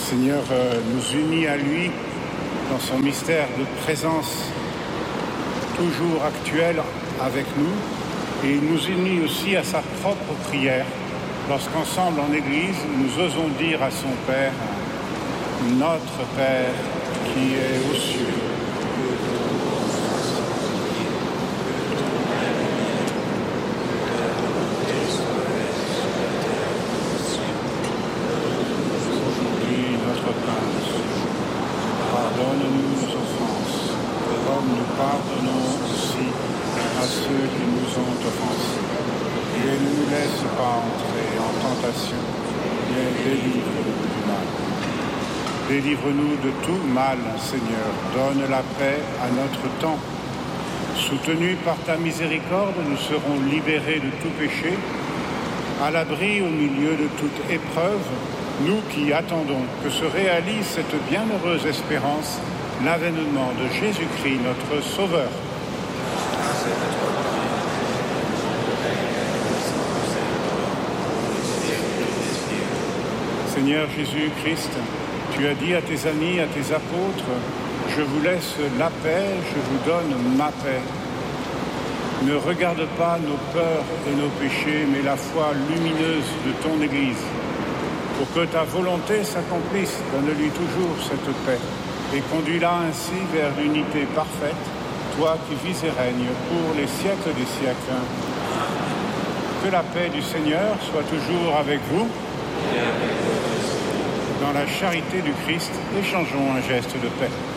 Seigneur nous unit à lui dans son mystère de présence toujours actuel avec nous, et il nous unit aussi à sa propre prière lorsqu'ensemble en Église nous osons dire à son Père: Notre Père qui est aux cieux. Pardonne-nous nos offenses, comme nous pardonnons aussi à ceux qui nous ont offensés. Et ne nous laisse pas entrer en tentation, mais délivre-nous du mal. Délivre-nous de tout mal, Seigneur. Donne la paix à notre temps. Soutenus par ta miséricorde, nous serons libérés de tout péché, à l'abri au milieu de toute épreuve, nous qui attendons que se réalise cette bienheureuse espérance, l'avènement de Jésus-Christ, notre Sauveur. Seigneur Jésus-Christ, tu as dit à tes amis, à tes apôtres: je vous laisse la paix, je vous donne ma paix. Ne regarde pas nos peurs et nos péchés, mais la foi lumineuse de ton Église. Pour que ta volonté s'accomplisse, donne-lui toujours cette paix et conduis-la ainsi vers l'unité parfaite, toi qui vis et règnes pour les siècles des siècles. Que la paix du Seigneur soit toujours avec vous. Dans la charité du Christ, échangeons un geste de paix.